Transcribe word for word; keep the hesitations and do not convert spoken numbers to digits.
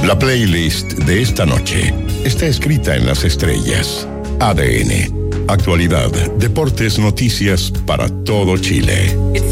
La playlist de esta noche está escrita en las estrellas. A D N. Actualidad, deportes, noticias para todo Chile.